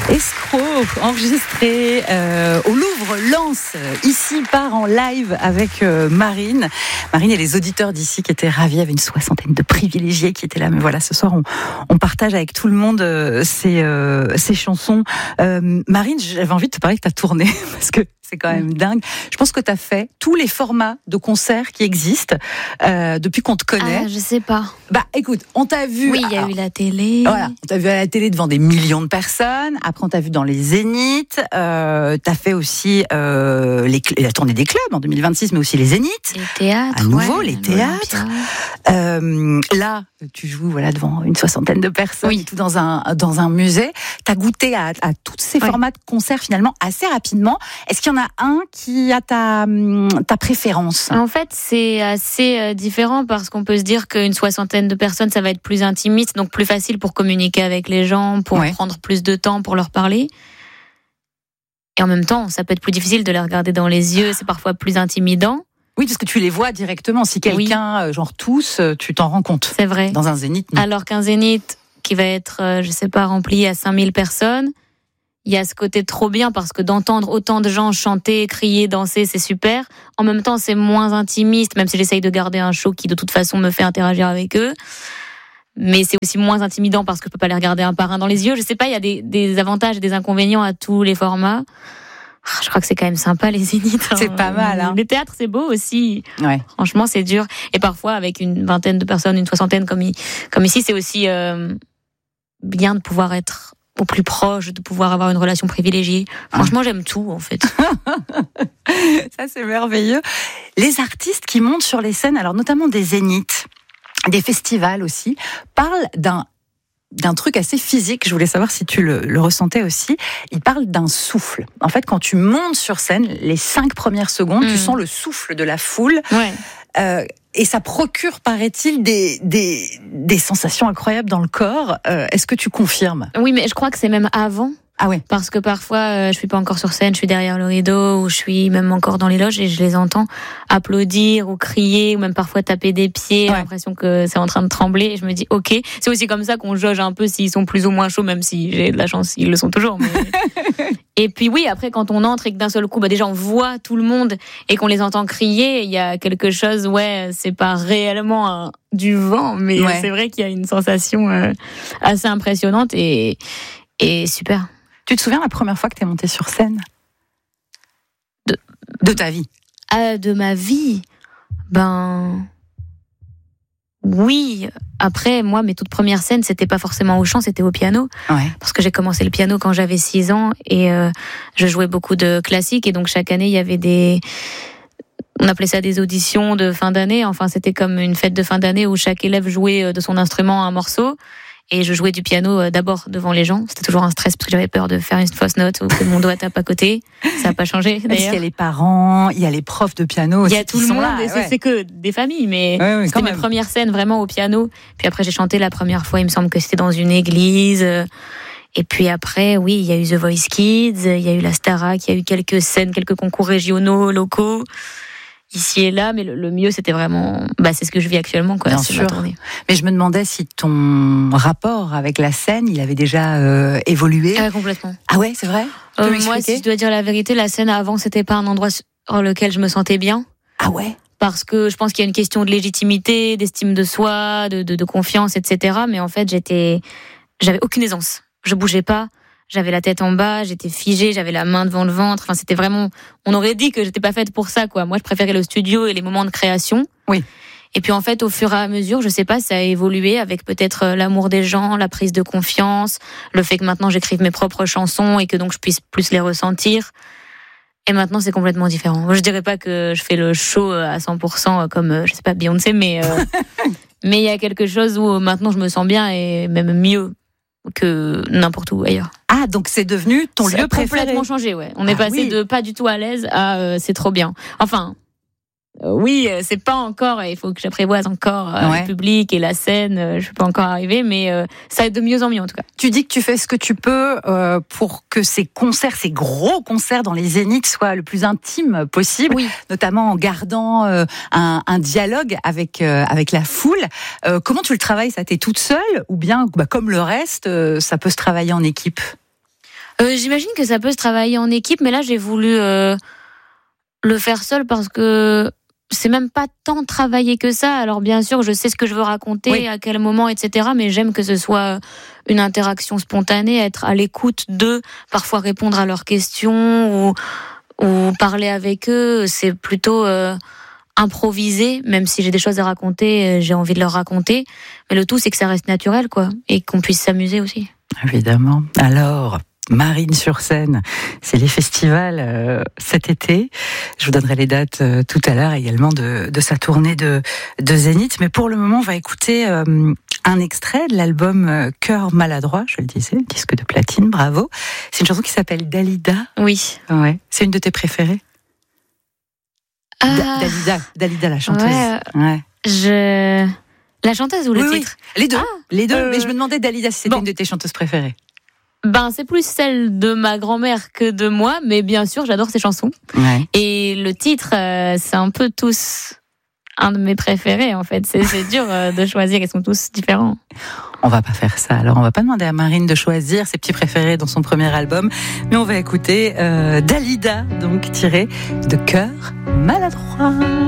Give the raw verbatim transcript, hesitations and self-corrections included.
Escroc, enregistré euh, au Louvre, Lens, ici part en live avec euh, Marine. Marine et les auditeurs d'ici qui étaient ravis, il y avait une soixantaine de privilégiés qui étaient là. Mais voilà, ce soir, on, on partage avec tout le monde euh, ces, euh, ces chansons. Euh, Marine, j'avais envie de te parler de ta tournée, parce que c'est quand même dingue. Je pense que tu as fait tous les formats de concerts qui existent euh, depuis qu'on te connaît. Ah, je sais pas. Bah, écoute, on t'a vu... Oui, il y a alors, eu la télé. Voilà, on t'a vu à la télé devant des millions de personnes. Après, on t'a vu dans les Zéniths. Euh, t'as fait aussi euh, les, la tournée des clubs en deux mille vingt-six, mais aussi les Zéniths. Les théâtres, à nouveau, ouais, les théâtres. Euh, là, tu joues voilà devant une soixantaine de personnes, oui. et tout dans un dans un musée. T'as goûté à, à tous ces ouais. formats de concerts finalement assez rapidement. Est-ce qu'il y en a un qui a ta ta préférence? En fait, c'est assez différent parce qu'on peut se dire qu'une soixantaine de personnes, ça va être plus intimiste, donc plus facile pour communiquer avec les gens, pour ouais. prendre plus de temps pour leur parler. Et en même temps, ça peut être plus difficile de les regarder dans les yeux, c'est parfois plus intimidant. Oui, parce que tu les vois directement. Si quelqu'un, oui. genre tous, tu t'en rends compte. C'est vrai. Dans un zénith. Non. Alors qu'un zénith qui va être, je sais pas, rempli à cinq mille personnes, il y a ce côté trop bien parce que d'entendre autant de gens chanter, crier, danser, c'est super. En même temps, c'est moins intimiste, même si j'essaye de garder un show qui de toute façon me fait interagir avec eux. Mais c'est aussi moins intimidant parce que je peux pas les regarder un par un dans les yeux. Je sais pas, il y a des, des avantages et des inconvénients à tous les formats. Je crois que c'est quand même sympa, les zéniths. C'est hein. pas mal, hein. Les théâtres, c'est beau aussi. Ouais. Franchement, c'est dur. Et parfois, avec une vingtaine de personnes, une soixantaine comme, comme ici, c'est aussi euh, bien de pouvoir être au plus proche, de pouvoir avoir une relation privilégiée. Franchement, ah. j'aime tout, en fait. Ça, c'est merveilleux. Les artistes qui montent sur les scènes, alors notamment des zéniths, des festivals aussi, parlent d'un d'un truc assez physique. Je voulais savoir si tu le, le ressentais aussi. Il parle d'un souffle. En fait, quand tu montes sur scène, les cinq premières secondes, mmh. tu sens le souffle de la foule. Ouais. Euh, et ça procure, paraît-il, des, des, des sensations incroyables dans le corps. Euh, est-ce que tu confirmes ? Oui, mais je crois que c'est même avant. Ah ouais. Parce que parfois, euh, je suis pas encore sur scène, je suis derrière le rideau, ou je suis même encore dans les loges et je les entends applaudir ou crier, ou même parfois taper des pieds. Ouais. J'ai l'impression que c'est en train de trembler et je me dis, ok. C'est aussi comme ça qu'on jauge un peu s'ils sont plus ou moins chauds, même si j'ai de la chance, ils le sont toujours. Mais... et puis oui, après, quand on entre et que d'un seul coup, bah déjà on voit tout le monde et qu'on les entend crier, il y a quelque chose, ouais, c'est pas réellement un, du vent, mais ouais. c'est vrai qu'il y a une sensation euh, assez impressionnante et, et super. Tu te souviens la première fois que tu es montée sur scène ? De, de ta vie ? euh, De ma vie ? Ben... Oui. Après, moi, mes toutes premières scènes, c'était pas forcément au chant, c'était au piano. Ouais. Parce que j'ai commencé le piano quand j'avais six ans et euh, je jouais beaucoup de classiques. Et donc, chaque année, il y avait des... On appelait ça des auditions de fin d'année. Enfin, c'était comme une fête de fin d'année où chaque élève jouait de son instrument un morceau. Et je jouais du piano d'abord devant les gens. C'était toujours un stress parce que j'avais peur de faire une fausse note ou que mon doigt tape à côté. Ça n'a pas changé d'ailleurs. Parce qu'il y a les parents, il y a les profs de piano aussi. Il y a tout le monde. Là, et ouais. c'est, c'est que des familles, mais ouais, ouais, c'était mes premières scènes vraiment au piano. Puis après j'ai chanté la première fois. Il me semble que c'était dans une église. Et puis après, oui, il y a eu The Voice Kids, il y a eu la Starac, il y a eu quelques scènes, quelques concours régionaux, locaux. Ici et là, mais le, le mieux, c'était vraiment... Bah, c'est ce que je vis actuellement, quoi. Bien c'est sûr. ma tournée. Mais je me demandais si ton rapport avec la scène, il avait déjà euh, évolué. Ah, complètement. Ah ouais, c'est vrai ? Tu peux euh, m'expliquer ? Moi, si je dois dire la vérité, la scène, avant, c'était pas un endroit sur lequel je me sentais bien. Ah ouais ? Parce que je pense qu'il y a une question de légitimité, d'estime de soi, de, de, de confiance, et cetera. Mais en fait, j'étais... J'avais aucune aisance. Je bougeais pas. J'avais la tête en bas, j'étais figée, j'avais la main devant le ventre. Enfin, c'était vraiment... On aurait dit que j'étais pas faite pour ça, quoi. Moi, je préférais le studio et les moments de création. Oui. Et puis, en fait, au fur et à mesure, je sais pas, ça a évolué avec peut-être l'amour des gens, la prise de confiance, le fait que maintenant, j'écrive mes propres chansons et que donc, je puisse plus les ressentir. Et maintenant, c'est complètement différent. Je dirais pas que je fais le show à cent pour cent comme, je sais pas, Beyoncé, mais euh, mais il y a quelque chose où maintenant, je me sens bien et même mieux que n'importe où ailleurs. Ah, donc c'est devenu ton c'est lieu préféré. Complètement changé, ouais. On est ah, passé oui. de pas du tout à l'aise à euh, c'est trop bien. Enfin, euh, oui, c'est pas encore, il faut que j'apprivoise encore euh, ouais. le public et la scène, euh, je peux pas encore arriver, mais euh, ça est de mieux en mieux en tout cas. Tu dis que tu fais ce que tu peux euh, pour que ces concerts, ces gros concerts dans les zéniths soient le plus intimes possible, oui. notamment en gardant euh, un, un dialogue avec euh, avec la foule. Euh, comment tu le travailles ça ? T'es toute seule ou bien, bah, comme le reste, euh, ça peut se travailler en équipe ? euh, J'imagine que ça peut se travailler en équipe, mais là j'ai voulu euh, le faire seul parce que c'est même pas tant travailler que ça. Alors bien sûr, je sais ce que je veux raconter, oui. à quel moment, et cetera. Mais j'aime que ce soit une interaction spontanée, être à l'écoute d'eux, parfois répondre à leurs questions ou, ou parler avec eux. C'est plutôt euh, improviser, même si j'ai des choses à raconter, j'ai envie de leur raconter. Mais le tout, c'est que ça reste naturel, quoi, et qu'on puisse s'amuser aussi. Évidemment. Alors, Marine sur scène, c'est les festivals euh, cet été. Je vous donnerai les dates euh, tout à l'heure également de, de sa tournée de, de Zénith. Mais pour le moment, on va écouter euh, un extrait de l'album euh, Cœur maladroit, je le disais, disque de platine, bravo. C'est une chanson qui s'appelle Dalida. Oui. Ouais. C'est une de tes préférées? Ah. Da- Dalida, Dalida la chanteuse. Ouais. ouais. Je... La chanteuse ou le oui, titre? Oui. Les deux, ah, les deux. Euh... Mais je me demandais Dalida si c'était bon. une de tes chanteuses préférées. Ben, c'est plus celle de ma grand-mère que de moi, mais bien sûr, j'adore ses chansons. Ouais. Et le titre, euh, c'est un peu tous un de mes préférés, en fait. C'est, c'est dur euh, de choisir, ils sont tous différents. On va pas faire ça. Alors, on va pas demander à Marine de choisir ses petits préférés dans son premier album, mais on va écouter euh, Dalida, donc tiré de Cœur maladroit.